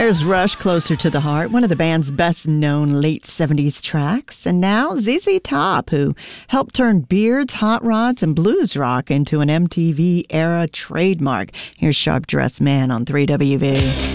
There's Rush, Closer to the Heart, one of the band's best-known late 70s tracks. And now ZZ Top, who helped turn beards, hot rods, and blues rock into an MTV-era trademark. Here's Sharp Dressed Man on 3WV.